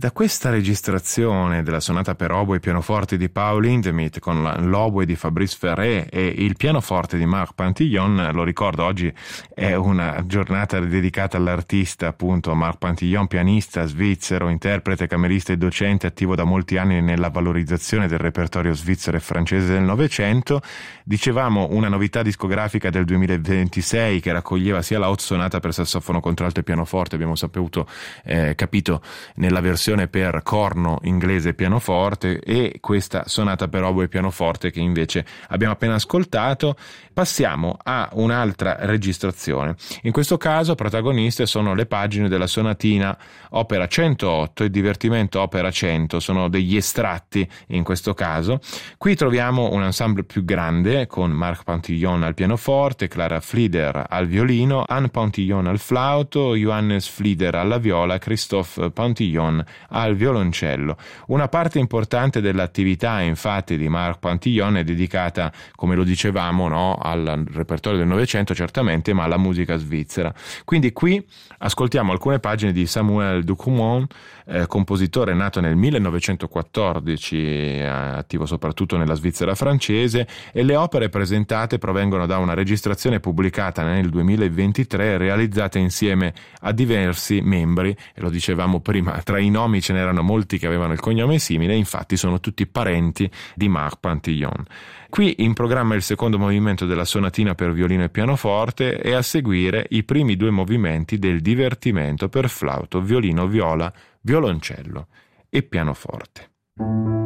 Da questa registrazione della sonata per oboe e pianoforte di Paul Hindemith con l'oboe di Fabrice Ferré e il pianoforte di Marc Pantillon, lo ricordo, oggi è una giornata dedicata all'artista, appunto Marc Pantillon, pianista svizzero, interprete, cammerista e docente attivo da molti anni nella valorizzazione del repertorio svizzero e francese del Novecento. Dicevamo una novità discografica del 2026 che raccoglieva sia la Haute Sonata per sassofono, contralto e pianoforte, abbiamo capito nella versione per corno inglese e pianoforte, e questa sonata per oboe e pianoforte che invece abbiamo appena ascoltato. Passiamo a un'altra registrazione. In questo caso protagoniste sono le pagine della sonatina opera 108 e divertimento opera 100, sono degli estratti in questo caso. Qui troviamo un ensemble più grande con Marc Pantillon al pianoforte, Clara Flieder al violino, Anne Pantillon al flauto, Johannes Flieder alla viola, Christophe Pantillon al violoncello. Una parte importante dell'attività infatti di Marc Pantillon è dedicata, come lo dicevamo, no, al repertorio del Novecento certamente, ma alla musica svizzera. Quindi qui ascoltiamo alcune pagine di Samuel Ducremont, compositore nato nel 1914, attivo soprattutto nella Svizzera francese, e le opere presentate provengono da una registrazione pubblicata nel 2023 realizzata insieme a diversi membri, e lo dicevamo prima, tra i nomi ce n'erano molti che avevano il cognome simile, infatti sono tutti parenti di Marc Pantillon. Qui in programma il secondo movimento della sonatina per violino e pianoforte e a seguire i primi due movimenti del divertimento per flauto, violino, viola, violoncello e pianoforte.